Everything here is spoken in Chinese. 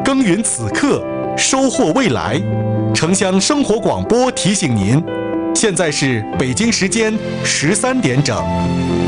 耕耘此刻，收获未来。城乡生活广播提醒您，现在是北京时间13点整。